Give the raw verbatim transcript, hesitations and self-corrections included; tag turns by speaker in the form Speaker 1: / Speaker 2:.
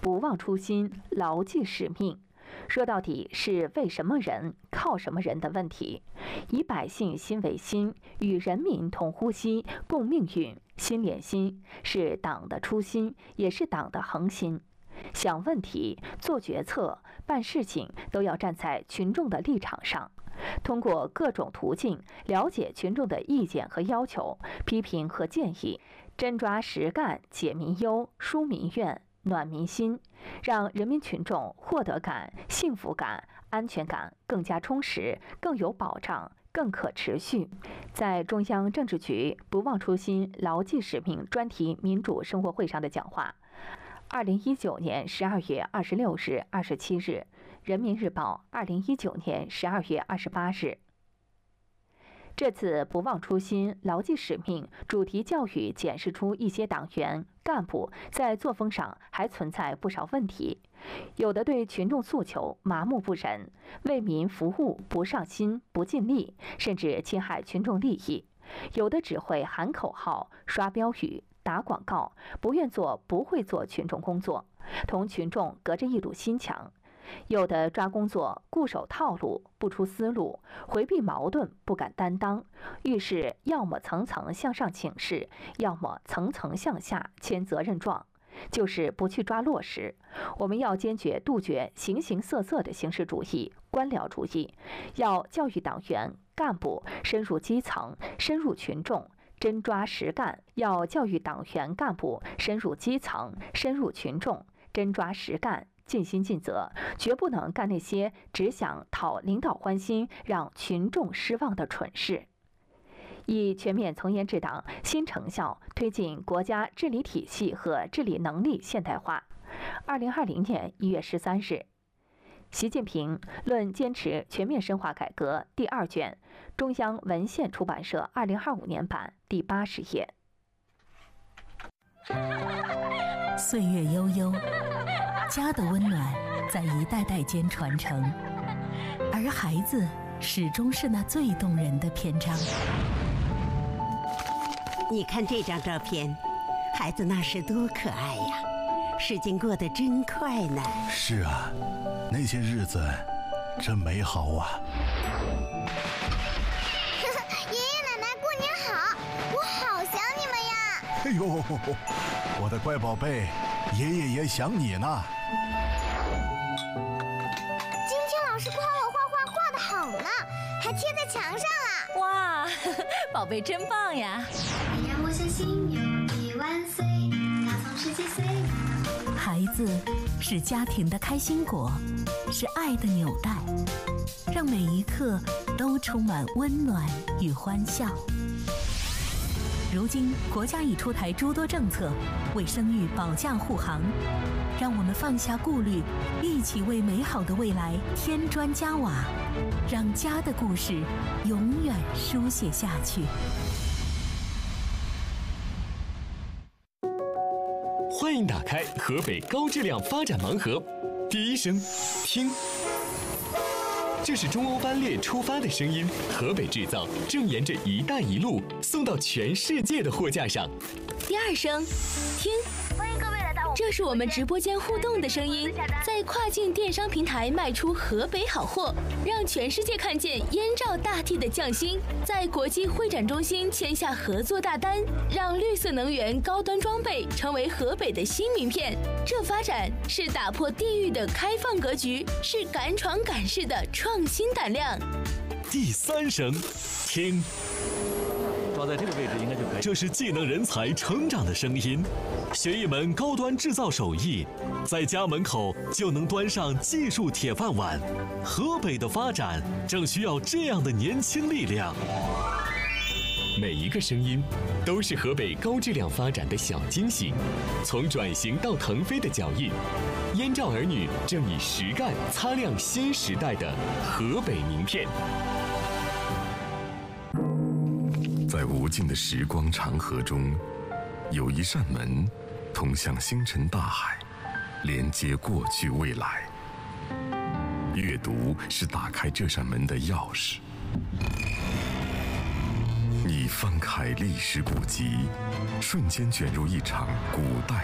Speaker 1: 不忘初心，牢记使命。说到底是为什么人、靠什么人的问题。以百姓心为心，与人民同呼吸、共命运，心连心是党的初心，也是党的恒心。想问题、做决策、办事情，都要站在群众的立场上，通过各种途径了解群众的意见和要求、批评和建议，真抓实干，解民忧、舒民怨、暖民心，让人民群众获得感、幸福感、安全感更加充实、更有保障、更可持续。在中央政治局不忘初心、牢记使命专题民主生活会上的讲话，二零一九年十二月二十六日、二十七日，人民日报二零一九年十二月二十八日。这次不忘初心、牢记使命主题教育检视出一些党员干部在作风上还存在不少问题，有的对群众诉求麻木不仁，为民服务不上心、不尽力，甚至侵害群众利益；有的只会喊口号、刷标语、打广告，不愿做、不会做群众工作，同群众隔着一堵心墙。有的抓工作固守套路，不出思路，回避矛盾，不敢担当，遇事要么层层向上请示，要么层层向下签责任状，就是不去抓落实。我们要坚决杜绝形形色色的形式主义、官僚主义，要教育党员干部深入基层、深入群众，真抓实干。要教育党员干部深入基层、深入群众，真抓实干，尽心尽责，绝不能干那些只想讨领导欢心、让群众失望的蠢事。以全面从严治党新成效推进国家治理体系和治理能力现代化。二零二零年一月十三日，习近平论坚持全面深化改革第二卷，中央文献出版社二零二五年版第八十页。
Speaker 2: 岁月悠悠，家的温暖在一代代间传承，而孩子始终是那最动人的篇章。
Speaker 3: 你看这张照片，孩子那时多可爱呀，时间过得真快呢。
Speaker 4: 是啊，那些日子真美好啊。
Speaker 5: 爷爷奶奶过年好，我好想你们呀。
Speaker 4: 哎呦，我的乖宝贝，爷爷也想你呢。
Speaker 5: 今天老师夸我画画画得好呢，还贴在墙上了。
Speaker 6: 哇，宝贝真棒呀！
Speaker 7: 你让我相信有你万岁，他从十几岁。
Speaker 2: 孩子是家庭的开心果，是爱的纽带，让每一刻都充满温暖与欢笑。如今国家已出台诸多政策，为生育保驾护航，让我们放下顾虑，一起为美好的未来添砖加瓦，让家的故事永远书写下去。
Speaker 8: 欢迎打开河北高质量发展盲盒，第一声听，这是中欧班列出发的声音，河北制造正沿着“一带一路”送到全世界的货架上。
Speaker 6: 第二声听，
Speaker 5: 欢迎各位来到我，
Speaker 6: 这是我们直播间互动的声音，在跨境电商平台卖出河北好货，让全世界看见燕赵大地的匠心，在国际会展中心签下合作大单，让绿色能源高端装备成为河北的新名片。这发展是打破地域的开放格局，是敢闯敢试的创新胆量。
Speaker 8: 第三声听，
Speaker 9: 抓在这个位置应该就可以。
Speaker 8: 这是技能人才成长的声音，学一门高端制造手艺，在家门口就能端上技术铁饭碗。河北的发展正需要这样的年轻力量。每一个声音都是河北高质量发展的小惊喜，从转型到腾飞的脚印，燕赵儿女正以实干擦亮新时代的河北名片。
Speaker 10: 在无尽的时光长河中，有一扇门通向星辰大海，连接过去未来。阅读是打开这扇门的钥匙。你翻开历史古籍，瞬间卷入一场古代